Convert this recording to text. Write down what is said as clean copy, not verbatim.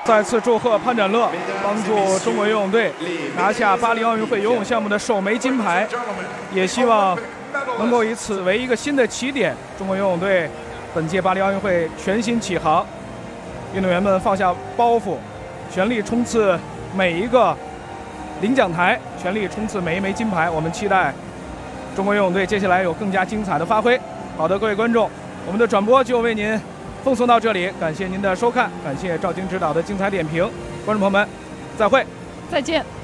再次祝贺潘展乐帮助中国游泳队拿下巴黎奥运会游泳项目的首枚金牌，也希望能够以此为一个新的起点，中国游泳队本届巴黎奥运会全新起航。运动员们放下包袱，全力冲刺每一个领奖台，全力冲刺每一枚金牌。我们期待中国游泳队接下来有更加精彩的发挥。好的，各位观众，我们的转播就为您奉送到这里，感谢您的收看，感谢赵晶指导的精彩点评，观众朋友们，再会， 再见。